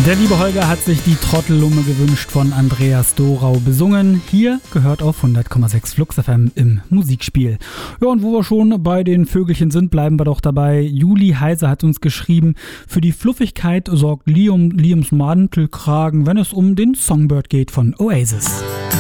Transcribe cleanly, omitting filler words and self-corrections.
Der liebe Holger hat sich die Trottellumme gewünscht von Andreas Dorau besungen. Hier gehört auf 100,6 Flux FM im Musikspiel. Ja, und wo wir schon bei den Vögelchen sind, bleiben wir doch dabei. Juli Heiser hat uns geschrieben, für die Fluffigkeit sorgt Liams Mantelkragen, wenn es um den Songbird geht von Oasis.